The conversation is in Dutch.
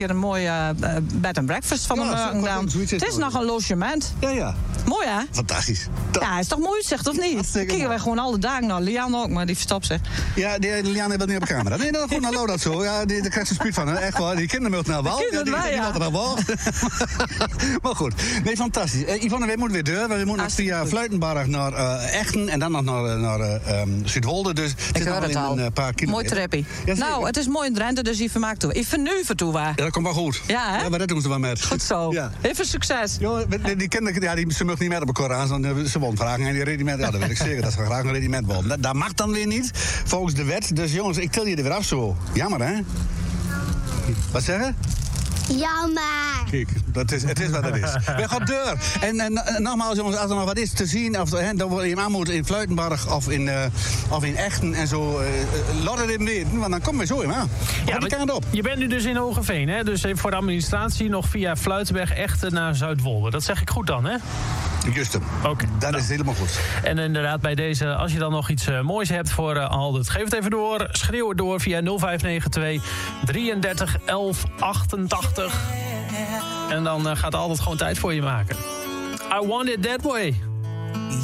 een mooie bed and breakfast van hem gedaan. Het is nog een logement. Ja. Mooi, hè? Fantastisch. Ja, is toch mooi, zegt of niet? Dan kijken wij gewoon alle dagen naar. Lian ook, maar die verstopt zich. Ja, Lian heeft dat niet op de camera. Nee, dat goed, nou dat zo. Ja, daar krijgt ze spuut van, hè. Echt wel. Die kinderen moeten naar wal. Die laten naar wal. Maar goed. Nee, fantastisch. Yvonne, wij moeten weer deur. We moeten nog via Fluitenbarg naar Echten en dan nog naar Zuidwolde. Dus ik hoor het al. Een paar kilometer. Mooi treppie. Ja, nou, het is mooi in Drenthe, dus je vermaakt toe. Ik vernuiven toe waar. Ja, dat komt wel goed. Ja, hè? Ja, maar dat doen ze wel met. Goed zo. Ja. Even succes. Jo, die kinderen, ze mogen niet met op elkaar aan. Ze won vragen en die regiment. Ja, dat wil ik zeker. Dat ze graag een regiment willen. Dat mag dan weer niet, volgens de wet. Dus jongens, ik til je er weer af zo. Jammer, hè? Wat zeggen? Jammer. Kijk, het is wat het is. We gaan deur. En nogmaals, jongens, als er nog wat is te zien, of dan wil je aan moet in Fluitenbarg of in Echten en zo, laat het even weten, want dan kom je zo in aan. Ja, die kant op. Je bent nu dus in Hogeveen, hè? Dus even voor de administratie nog via Fluitenberg Echten naar Zuidwolde. Dat zeg ik goed dan, hè? Juist hem. Oké. Dat is helemaal goed. En inderdaad, bij deze, als je dan nog iets moois hebt voor Aldert, geef het even door. Schreeuw het door via 0592 33 11 88. En dan gaat Aldert gewoon tijd voor je maken. I want it that way.